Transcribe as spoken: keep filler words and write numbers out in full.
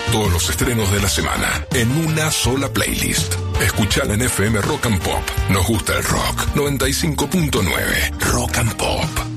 Todos los estrenos de la semana en una sola playlist. Escuchala en F M Rock and Pop. Nos gusta el rock. noventa y cinco punto nueve Rock and Pop.